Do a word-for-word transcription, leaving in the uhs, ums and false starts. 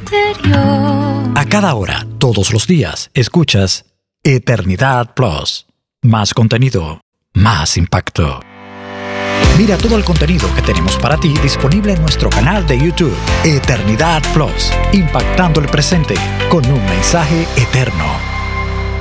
interior. A cada hora, todos los días, escuchas Eternidad Plus. Más contenido, más impacto. Mira todo el contenido que tenemos para ti disponible en nuestro canal de YouTube, Eternidad Plus, impactando el presente con un mensaje eterno.